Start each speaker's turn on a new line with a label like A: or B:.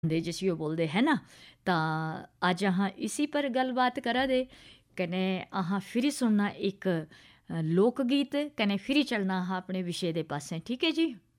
A: दे जिसियो बोलदे है ना। तां अज अहां इसी पर गल्लबात करा दे कन्नै अहां फिरी सुनना इक लोक गीत कन्नै फिरी चलना अहां अपने विशे दे पास्सें। ठीक है जी?